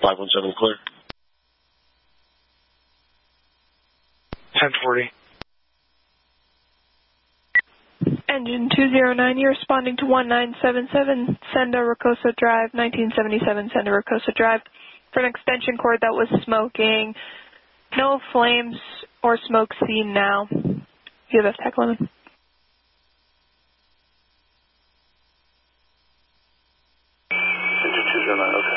517 clear. 1040. Engine 209, you're responding to 1977, Senda Rocoso Drive, 1977 Senda Rocoso Drive, for an extension cord that was smoking. No flames or smoke seen now. You have tech limit. Engine 209, okay.